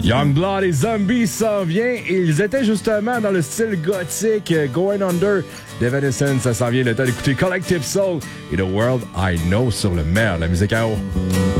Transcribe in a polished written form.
Youngblood et Zombies s'en vient. Ils étaient justement dans le style gothique. Going Under d'Evanescence, ça s'en vient. Le temps d'écouter Collective Soul et The World I Know sur le meilleur de la musique à eau.